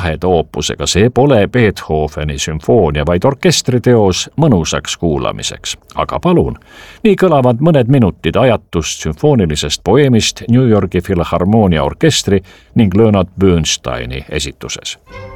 laheda oopusega, see pole Beethoveni sümfoonia, vaid orkestriteos mõnusaks kuulamiseks. Aga palun, nii kõlavad mõned minutid ajatust sümfoonilisest poeemist New Yorgi Filharmoonia orkestri ning Leonard Bernsteini esituses.